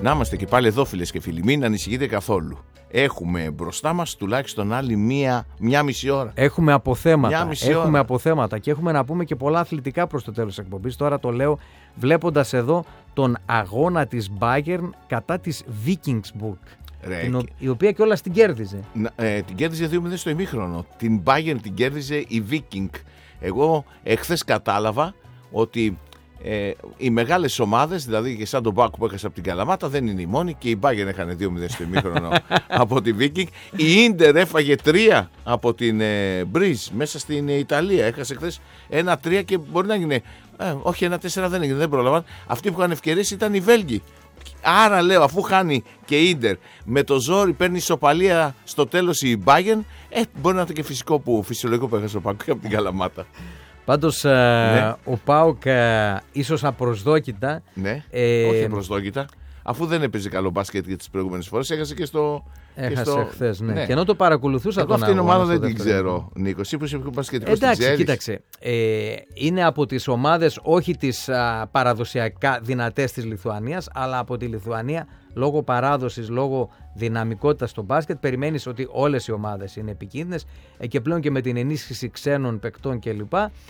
Να είμαστε και πάλι εδώ, φίλες και φίλοι. Μην ανησυχείτε καθόλου. Έχουμε μπροστά μας τουλάχιστον άλλη μία μισή ώρα. Έχουμε αποθέματα. Ώρα. Αποθέματα και έχουμε να πούμε και πολλά αθλητικά προς το τέλος της εκπομπής. Τώρα το λέω βλέποντας εδώ τον αγώνα της Bayern κατά της Vikingsburg. Η οποία κιόλας την κέρδιζε. Την κέρδιζε 2-0 στο ημίχρονο. Την Bayern την κέρδιζε η Viking. Εγώ εχθές κατάλαβα ότι οι μεγάλες ομάδες, δηλαδή και σαν τον Μπάκου που έχασε από την Καλαμάτα, δεν είναι η μόνη, και η Bayern έχανε 2-0 στο ημίχρονο από τη Viking. Η Ίντερ έφαγε 3 από την Μπριζ μέσα στην Ιταλία. Έχασε χθες 1-3 και μπορεί να γίνει. Όχι, 1-4 δεν έγινε, δεν πρόλαβαν. Αυτοί που είχαν ευκαιρίες ήταν οι Βέλγοι. Άρα λέω, αφού χάνει και η Ίντερ, με το ζόρι παίρνει ισοπαλία στο τέλος η Bayern, μπορεί να είναι και φυσιολογικό που έχασε ο Πάκου από την Καλαμάτα. Πάντως ο ΠΑΟΚ ίσως απροσδόκητα. Ναι, όχι απροσδόκητα. Αφού δεν έπαιζε καλό μπάσκετ για τις προηγούμενες φορές, έχασε και στο. Έχασε χθες, ναι. Και ενώ το παρακολουθούσα εγώ τον αυτήν την ομάδα δεν την δεύτερο. ξέρω, Νίκο. Εσύ που είσαι πιο μπασκετικός, την Εντάξει, ξέρεις? κοίταξε. Είναι από τις ομάδες, όχι τις παραδοσιακά δυνατές της Λιθουανίας, αλλά από τη Λιθουανία, λόγω παράδοσης, λόγω δυναμικότητας στο μπάσκετ, περιμένεις ότι όλες οι ομάδες είναι επικίνδυνες και πλέον και με την ενίσχυση ξένων παικτών κλπ.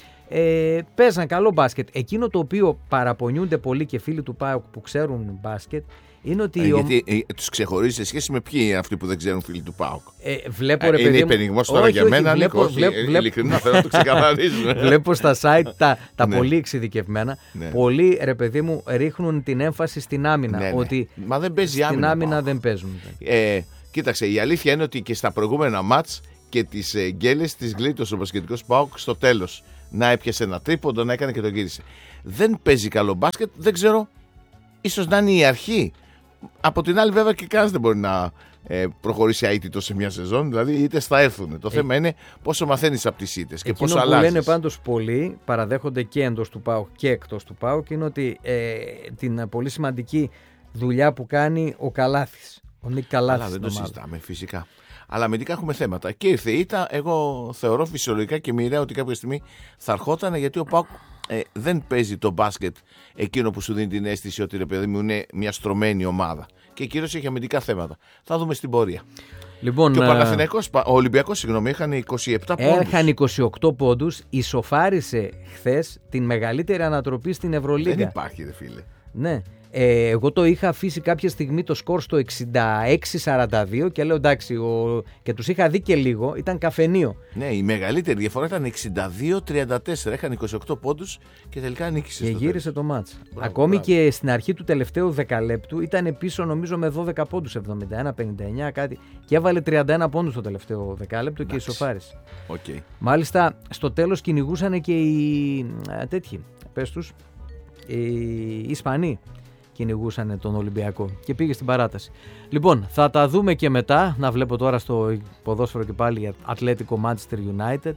Παίζαν καλό μπάσκετ. Εκείνο το οποίο παραπονιούνται πολλοί και φίλοι του ΠΑΟΚ που ξέρουν μπάσκετ είναι ότι. Γιατί τους ξεχωρίζει σε σχέση με ποιοι είναι αυτοί που δεν ξέρουν, φίλοι του ΠΑΟΚ. Βλέπω, ρε παιδί είναι υπενιγμός τώρα για μένα, Νίκο. Ειλικρινά θέλω να το ξεκαθαρίζουμε. Βλέπω στα site τα πολύ εξειδικευμένα. Πολλοί, ρε παιδί μου, ρίχνουν την έμφαση στην άμυνα. Ότι μα δεν παίζει άμυνα. Στην άμυνα δεν παίζουν. Κοίταξε, η αλήθεια είναι ότι και στα προηγούμενα μάτς και τις γκέλες τις γλίτωσε ο μπασκετικός ΠΑΟΚ στο τέλος. Να έπιασε ένα τρίποντο, να έκανε και τον γύρισε. Δεν παίζει καλό μπάσκετ, δεν ξέρω, ίσως να είναι η αρχή. Από την άλλη, βέβαια, και κανένας δεν μπορεί να προχωρήσει αίτητο σε μια σεζόν. Δηλαδή, οι ήττες θα έρθουν. Το θέμα είναι πόσο μαθαίνεις από τις ήττες και πόσο αλλάζεις. Αυτό που λένε πάντως πολλοί, παραδέχονται και εντός του ΠΑΟΚ και εκτός του ΠΑΟΚ, είναι ότι την πολύ σημαντική δουλειά που κάνει ο Καλάθης. Ο Νίκ Καλάθης. Αλλά δεν το συζητάμε, φυσικά. Αλλά αμυντικά έχουμε θέματα. Και ήρθε η ήττα, εγώ θεωρώ φυσιολογικά και μοιραία ότι κάποια στιγμή θα ερχόταν, γιατί ο ΠΑΟΚ δεν παίζει το μπάσκετ εκείνο που σου δίνει την αίσθηση ότι, ρε παιδί μου, είναι μια στρωμένη ομάδα. Και κυρίως έχει αμυντικά θέματα. Θα δούμε στην πορεία. Λοιπόν, και ο Ολυμπιακός, είχαν 27 πόντους. Έχαν 28 πόντους, ισοφάρισε χθες την μεγαλύτερη ανατροπή στην Ευρωλίγκα. Δεν υπάρχει, ρε φίλε. Ναι. Εγώ το είχα αφήσει κάποια στιγμή το σκορ στο 66-42 και λέω εντάξει, και τους είχα δει και λίγο, ήταν καφενείο. Ναι, η μεγαλύτερη διαφορά ήταν 62-34. Είχαν 28 πόντους και τελικά νίκησε. Και γύρισε το μάτς. Ακόμη και στην αρχή του τελευταίου δεκαλέπτου ήταν πίσω, νομίζω, με 12 πόντους, 71-59 κάτι, και έβαλε 31 πόντους στο τελευταίο δεκάλεπτο και ισοφάρισε. Okay. Μάλιστα στο τέλος κυνηγούσαν και οι τέτοιοι, πες τους, οι Ισπανοί. Κυνηγούσαν τον Ολυμπιακό και πήγε στην παράταση. Λοιπόν, θα τα δούμε και μετά. Να βλέπω τώρα στο ποδόσφαιρο και πάλι για Ατλέτικο Manchester United.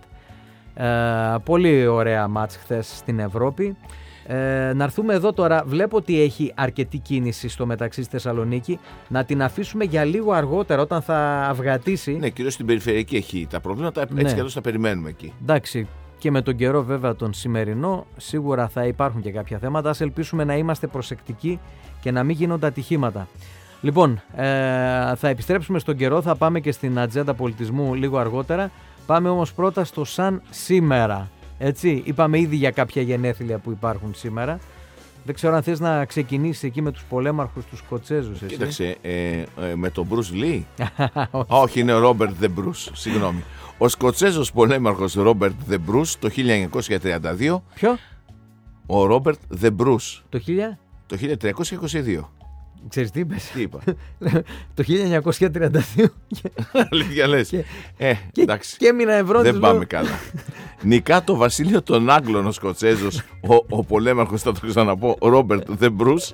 Πολύ ωραία μάτς χθες στην Ευρώπη. Να έρθουμε εδώ τώρα. Βλέπω ότι έχει αρκετή κίνηση στο μεταξύ στη Θεσσαλονίκη. Να την αφήσουμε για λίγο αργότερα όταν θα αυγατήσει. Ναι, κυρίως στην περιφερειακή έχει τα προβλήματα. Έτσι κι αλλιώς θα περιμένουμε εκεί. Εντάξει. Και με τον καιρό βέβαια τον σημερινό σίγουρα θα υπάρχουν και κάποια θέματα. Ας ελπίσουμε να είμαστε προσεκτικοί και να μην γίνονται ατυχήματα. Λοιπόν, θα επιστρέψουμε στον καιρό, θα πάμε και στην ατζέντα πολιτισμού λίγο αργότερα. Πάμε όμως πρώτα στο σαν σήμερα. Έτσι, είπαμε ήδη για κάποια γενέθλια που υπάρχουν σήμερα. Δεν ξέρω αν θες να ξεκινήσεις εκεί με τους πολέμαρχους τους Σκοτσέζους. Εσύ. Κοίταξε, με τον Bruce Lee. Όχι, είναι ο Robert the Bruce, συγγνώμη. Ο Σκοτσέζος πολέμαρχος Ρόμπερτ The Bruce το 1932. Ποιο? Ο Ρόμπερτ The Bruce. Το 1322. Ξέρεις τι είπες? Τι είπα? Το 1932. Αλήθεια λες. Εντάξει. Και έμεινα ευρώ. Δεν πάμε καλά. Νικά το βασίλειο των Άγγλων ο Σκοτσέζος, ο πολέμαρχος, θα το ξαναπώ, Ρόμπερτ The Bruce,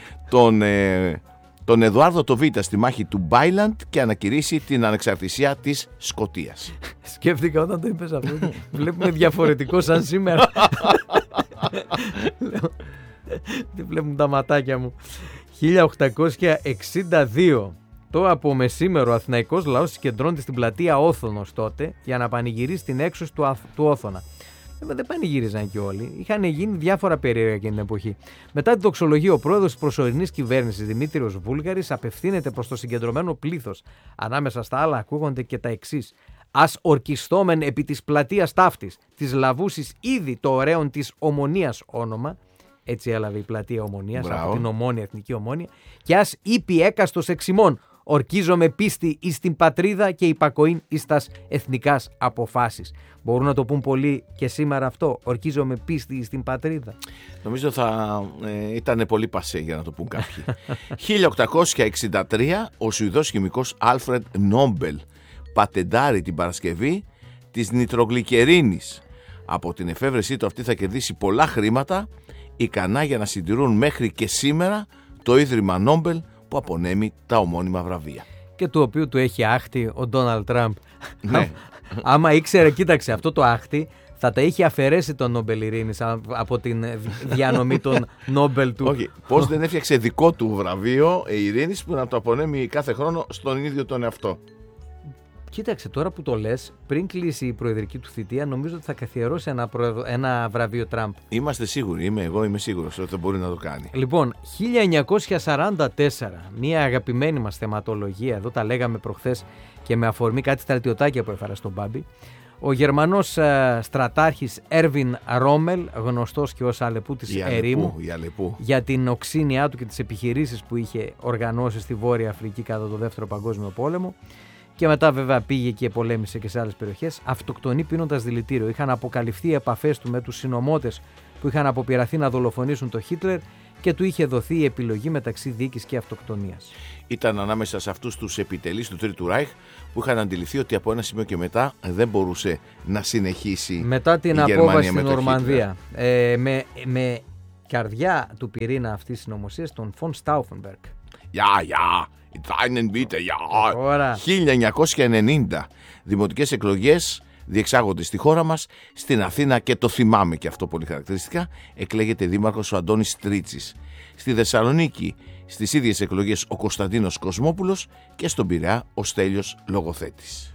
τον Εδουάρδο το Β στη μάχη του Μπάιλαντ και ανακηρύσει την ανεξαρτησία της Σκωτίας. Σκέφτηκα όταν το είπες αυτό. Βλέπουμε διαφορετικό σαν σήμερα. Τι βλέπουν τα ματάκια μου. 1862. Το απομεσήμερο ο αθηναϊκός λαός συγκεντρώνεται στην πλατεία Όθωνος τότε για να πανηγυρίσει την έξωση του Όθωνα. Δεν πανηγύριζαν και όλοι. Είχαν γίνει διάφορα περίεργα εκείνη την εποχή. Μετά την δοξολογία, ο πρόεδρος της προσωρινής κυβέρνησης, Δημήτριος Βούλγαρης, απευθύνεται προς το συγκεντρωμένο πλήθος. Ανάμεσα στα άλλα, ακούγονται και τα εξής. Ας ορκιστόμεν επί της πλατείας ταύτης, της λαβούσης ήδη το ωραίον της Ομονίας όνομα. Έτσι έλαβε η πλατεία Ομονίας από την Ομόνια, Εθνική Ομόνια. Και ας είπε έκαστος εξημών. Ορκίζομαι πίστη εις την πατρίδα και υπακοήν εις τας εθνικάς αποφάσεις. Μπορούν να το πούν πολλοί και σήμερα αυτό. Ορκίζομαι πίστη εις την πατρίδα. Νομίζω θα ήταν πολύ πασέ για να το πούν κάποιοι. 1863 ο Σουηδός χημικός Άλφρεντ Νόμπελ πατεντάρει την παρασκευή της νητρογλυκερίνης. Από την εφεύρεσή του αυτή θα κερδίσει πολλά χρήματα, ικανά για να συντηρούν μέχρι και σήμερα το Ίδρυμα Νόμπελ που απονέμει τα ομώνυμα βραβεία. Και του οποίου του έχει άχτη ο Ντόναλντ Τραμπ. Ναι. Άμα ήξερε, κοίταξε, αυτό το άχτη θα τα είχε αφαιρέσει τον Νόμπελ Ειρήνης από την διανομή των Νόμπελ του. Όχι, πώς δεν έφτιαξε δικό του βραβείο Ειρήνης που να το απονέμει κάθε χρόνο στον ίδιο τον εαυτό. Κοίταξε, τώρα που το λες, πριν κλείσει η προεδρική του θητεία, νομίζω ότι θα καθιερώσει ένα βραβείο Τραμπ. Είμαστε σίγουροι, εγώ είμαι σίγουρος ότι θα μπορεί να το κάνει. Λοιπόν, 1944, μια αγαπημένη μας θεματολογία, εδώ τα λέγαμε προχθές και με αφορμή κάτι στρατιωτάκια που έφερα στον Μπάμπη, ο Γερμανός στρατάρχης Έρβιν Ρόμελ, γνωστός και ως Αλεπού της Ερήμου, για την οξύνιά του και τις επιχειρήσεις που είχε οργανώσει στη Βόρεια Αφρική κατά το Δεύτερο Παγκόσμιο Πόλεμο, και μετά βέβαια πήγε και πολέμησε και σε άλλες περιοχές, αυτοκτονεί πίνοντας δηλητήριο. Είχαν αποκαλυφθεί οι επαφές του με τους συνωμότες που είχαν αποπειραθεί να δολοφονήσουν τον Χίτλερ και του είχε δοθεί η επιλογή μεταξύ δίκης και αυτοκτονίας. Ήταν ανάμεσα σε αυτούς τους επιτελείς του Τρίτου Ράιχ που είχαν αντιληφθεί ότι από ένα σημείο και μετά δεν μπορούσε να συνεχίσει μετά την απόβαση στην Νορμανδία. Με καρδιά του πυρήνα αυτής της συνωμοσίας, τον Φον Στάουφενμπεργκ. Ja. 1990 δημοτικές εκλογές διεξάγονται στη χώρα μας. Στην Αθήνα, και το θυμάμαι και αυτό πολύ χαρακτηριστικά, εκλέγεται δήμαρχος ο Αντώνης Τρίτσης. Στη Θεσσαλονίκη στις ίδιες εκλογές ο Κωνσταντίνος Κοσμόπουλος και στον Πειραιά ο Στέλιος Λογοθέτης.